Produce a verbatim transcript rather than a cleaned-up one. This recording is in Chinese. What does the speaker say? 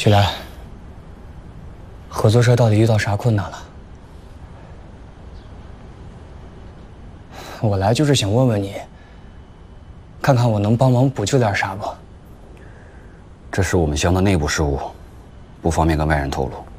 许来，合作社到底遇到啥困难了？我来就是想问问你，看看我能帮忙补救点啥不？ 这是我们乡的内部事务，不方便跟外人透露。